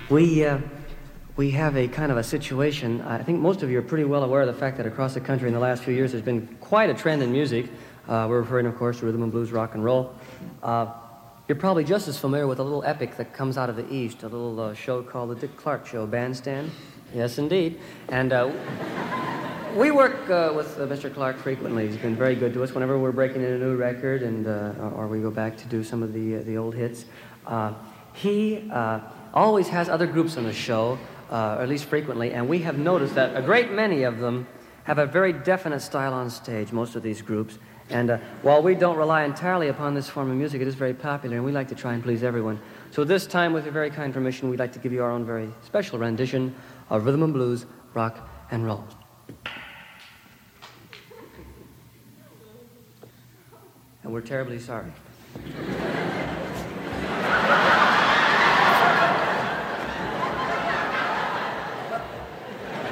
We, uh, we have a kind of a situation. I think most of you are pretty well aware of the fact that across the country in the last few years there's been quite a trend in music. We're referring, of course, to rhythm and blues, rock and roll. You're probably just as familiar with a little epic that comes out of the East, a little show called The Dick Clark Show, Bandstand. Yes, indeed. And we work with Mr. Clark frequently. He's been very good to us whenever we're breaking in a new record and or we go back to do some of the old hits. He always has other groups on the show, or at least frequently, and we have noticed that a great many of them have a very definite style on stage, most of these groups. And while we don't rely entirely upon this form of music, it is very popular, and we like to try and please everyone. So this time, with your very kind permission, we'd like to give you our own very special rendition of rhythm and blues, rock and roll. And we're terribly sorry.